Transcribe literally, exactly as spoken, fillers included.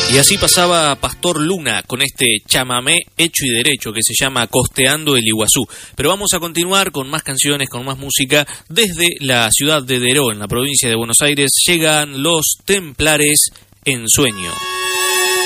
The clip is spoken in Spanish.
Y así pasaba Pastor Luna con este chamamé hecho y derecho que se llama Costeando el Iguazú. Pero vamos a continuar con más canciones, con más música. Desde la ciudad de Deró, en la provincia de Buenos Aires, llegan los Templares en Sueño.